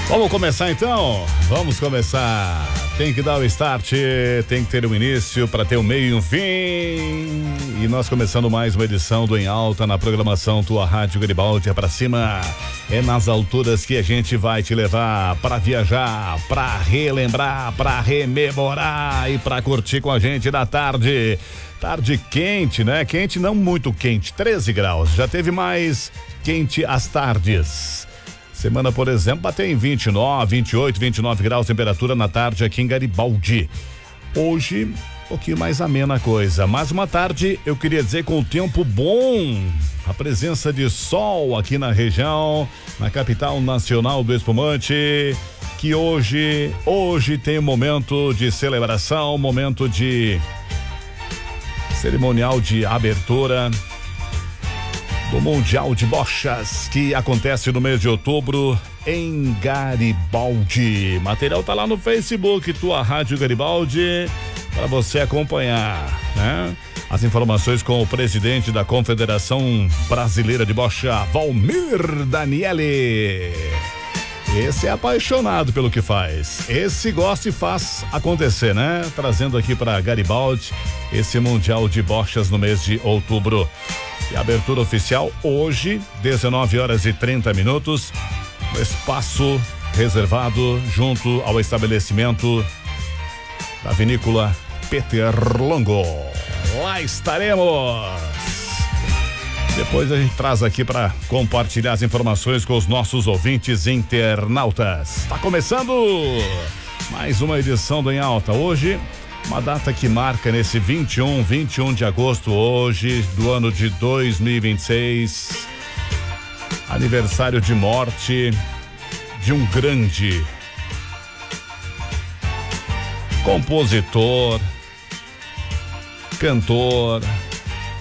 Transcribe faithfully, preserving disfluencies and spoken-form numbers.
Vamos começar então? Vamos começar. Tem que dar o start, tem que ter um início para ter um meio e um fim. E nós começando mais uma edição do Em Alta na programação Tua Rádio Garibaldi é pra cima. É nas alturas que a gente vai te levar para viajar, para relembrar, para rememorar e para curtir com a gente da tarde. Tarde quente, né? Quente, não muito quente, treze graus. Já teve mais quente às tardes. Semana, por exemplo, bateu em vinte e nove, vinte e oito, vinte e nove graus temperatura na tarde aqui em Garibaldi. Hoje, um pouquinho mais amena a coisa, mas uma tarde, eu queria dizer, com o tempo bom, a presença de sol aqui na região, na capital nacional do espumante, que hoje, hoje tem um momento de celebração, momento de cerimonial de abertura do Mundial de Bochas, que acontece no mês de outubro em Garibaldi. Material tá lá no Facebook, Tua Rádio Garibaldi, para você acompanhar, né? As informações com o presidente da Confederação Brasileira de Bocha, Valmir Daniele. Esse é apaixonado pelo que faz. Esse gosta e faz acontecer, né? Trazendo aqui para Garibaldi esse Mundial de Bochas no mês de outubro. E a abertura oficial hoje, dezenove horas e trinta minutos, no espaço reservado junto ao estabelecimento da vinícola Peter Longo. Lá estaremos. Depois a gente traz aqui para compartilhar as informações com os nossos ouvintes internautas. Está começando mais uma edição do Em Alta. Hoje, uma data que marca nesse vinte e um, vinte e um de agosto, hoje, do ano de dois mil e vinte e seis, aniversário de morte de um grande compositor, cantor,